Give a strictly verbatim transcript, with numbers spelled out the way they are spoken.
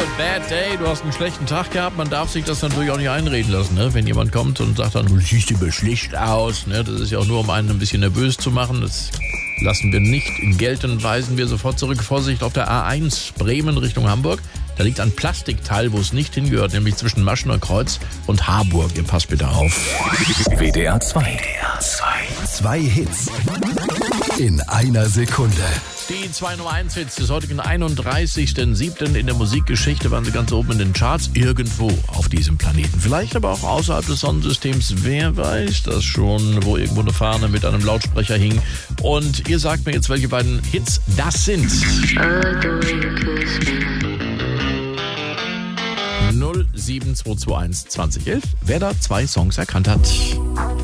bad day, du hast einen schlechten Tag gehabt. Man darf sich das natürlich auch nicht einreden lassen, ne? Wenn jemand kommt und sagt dann, du siehst über schlecht aus. Ne? Das ist ja auch nur, um einen ein bisschen nervös zu machen. Das lassen wir nicht gelten, weisen wir sofort zurück. Vorsicht auf der A eins Bremen Richtung Hamburg. Da liegt ein Plastikteil, wo es nicht hingehört, nämlich zwischen Maschener Kreuz und Harburg. Ihr passt bitte auf. W D R zwei. W D R zwei. Zwei Hits in einer Sekunde. Die zwei Nummer eins Hits des heutigen einunddreißigsten siebten in der Musikgeschichte waren sie ganz oben in den Charts, irgendwo auf diesem Planeten. Vielleicht aber auch außerhalb des Sonnensystems, wer weiß das schon, wo irgendwo eine Fahne mit einem Lautsprecher hing. Und ihr sagt mir jetzt, welche beiden Hits das sind. null sieben zwei zwei eins zwanzig elf, wer da zwei Songs erkannt hat.